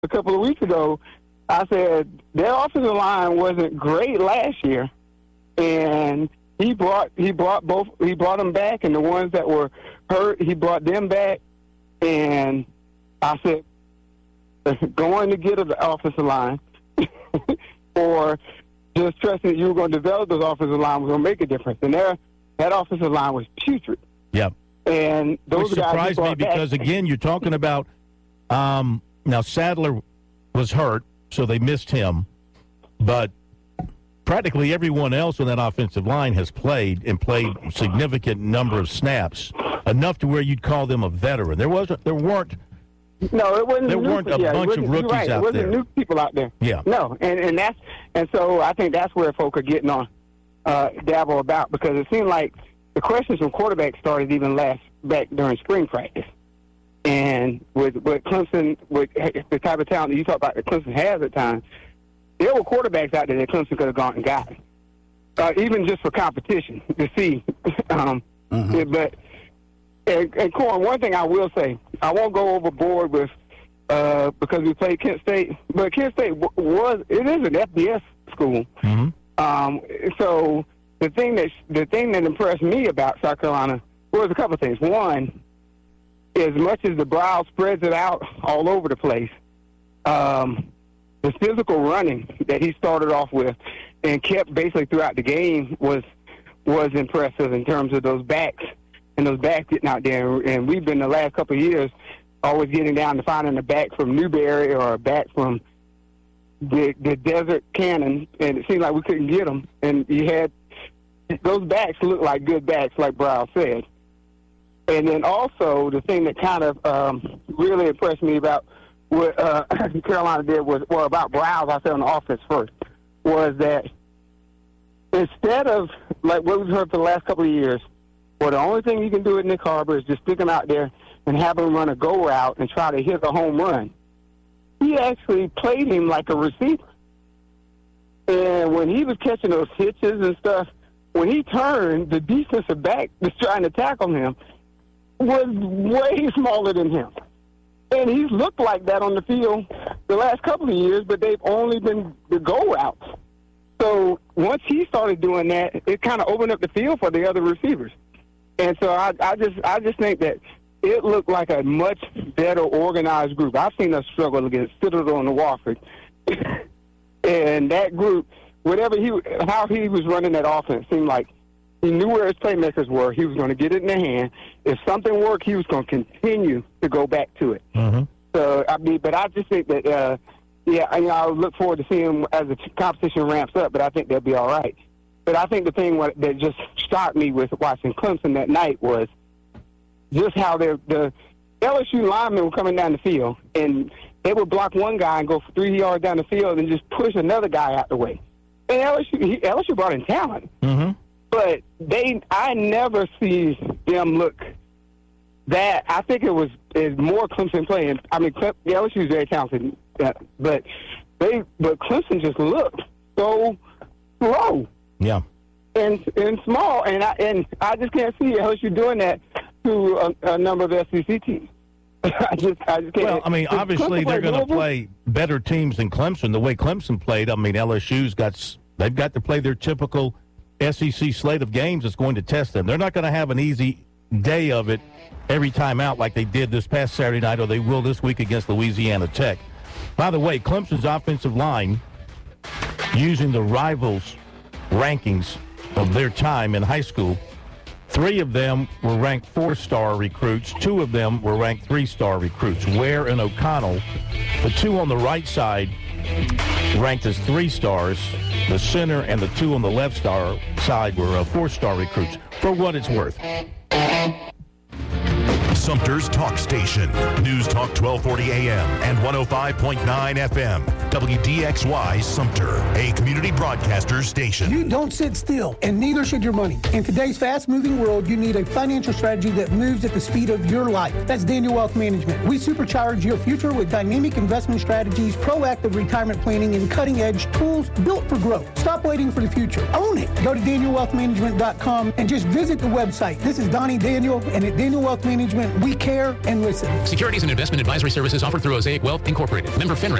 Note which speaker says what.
Speaker 1: a couple of weeks ago, I said their offensive line wasn't great last year, and he brought them back, and the ones that were hurt, he brought them back, and I said, going to get an offensive line, or just trusting that you were going to develop those offensive line was going to make a difference. And that offensive line was putrid.
Speaker 2: Yep.
Speaker 1: And those
Speaker 2: Which
Speaker 1: guys
Speaker 2: surprised me because, again, you're talking about now Sadler was hurt, so they missed him. But practically everyone else on that offensive line has played a significant number of snaps, enough to where you'd call them a veteran. There weren't a bunch of rookies out there.
Speaker 1: There wasn't new people out there.
Speaker 2: Yeah.
Speaker 1: No, and so I think that's where folk are getting on Dabo about, because it seemed like the questions from quarterbacks started even back during spring practice. And with Clemson, with the type of talent that you talk about that Clemson has at times, there were quarterbacks out there that Clemson could have gone and got, even just for competition to see. But and Corn, one thing I will say, I won't go overboard with because we played Kent State, but Kent State is an FBS school. So the thing that impressed me about South Carolina was a couple of things. One, as much as the Brow spreads it out all over the place, the physical running that he started off with and kept basically throughout the game was impressive in terms of those backs and those backs getting out there. And we've been the last couple of years always getting down to finding a back from Newberry or a back from the Desert Cannon, and it seemed like we couldn't get them. And you had those backs look like good backs, like Brow said. And then also the thing that kind of really impressed me about what Carolina did about Browns, I said on the offense first, was that instead of like what we've heard for the last couple of years, the only thing you can do with Nick Harbor is just stick him out there and have him run a go route and try to hit a home run. He actually played him like a receiver. And when he was catching those hitches and stuff, when he turned, the defensive back that's trying to tackle him was way smaller than him. And he's looked like that on the field the last couple of years, but they've only been the go routes. So once he started doing that, it kind of opened up the field for the other receivers. And so I just think that it looked like a much better organized group. I've seen us struggle against Citadel and Wofford. And that group, how he was running that offense, seemed like he knew where his playmakers were. He was going to get it in their hand. If something worked, he was going to continue to go back to it. So, but I just think that, I look forward to seeing him as the competition ramps up, but I think they'll be all right. But I think the thing that just stopped me with watching Clemson that night was just how the LSU linemen were coming down the field, and they would block one guy and go 3 yards down the field and just push another guy out the way. And LSU brought in talent. But I never see them look that. I think it's more Clemson playing. I mean, LSU is very talented, but Clemson just looked so slow.
Speaker 2: Yeah.
Speaker 1: And small, and I just can't see LSU doing that to a number of SEC teams. I just can't.
Speaker 2: Well, I mean, obviously they're going to play better teams than Clemson. The way Clemson played, I mean, they've got to play their typical SEC slate of games that's going to test them. They're not going to have an easy day of it every time out like they did this past Saturday night, or they will this week against Louisiana Tech. By the way, Clemson's offensive line, using the Rivals rankings of their time in high school, 3 of them were ranked 4-star recruits. 2 of them were ranked 3-star recruits. Ware and O'Connell, the 2 on the right side, ranked as 3 stars. The center and the 2 on the left side were 4-star recruits, for what it's worth.
Speaker 3: Sumter's Talk Station. News Talk 1240 AM and 105.9 FM. WDXY Sumter, a community broadcaster station.
Speaker 4: You don't sit still, and neither should your money. In today's fast-moving world, you need a financial strategy that moves at the speed of your life. That's Daniel Wealth Management. We supercharge your future with dynamic investment strategies, proactive retirement planning, and cutting-edge tools built for growth. Stop waiting for the future. Own it. Go to DanielWealthManagement.com and just visit the website. This is Donnie Daniel, and at Daniel Wealth Management, we care and listen.
Speaker 5: Securities and investment advisory services offered through Osaic Wealth Incorporated. Member FINRA.